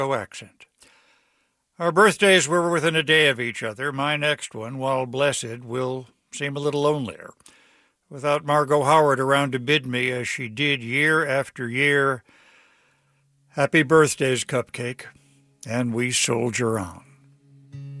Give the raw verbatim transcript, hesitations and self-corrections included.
accent. Our birthdays were within a day of each other. My next one, while blessed, will seem a little lonelier. Without Margot Howard around to bid me, as she did year after year, happy birthdays, Cupcake, and we soldier on.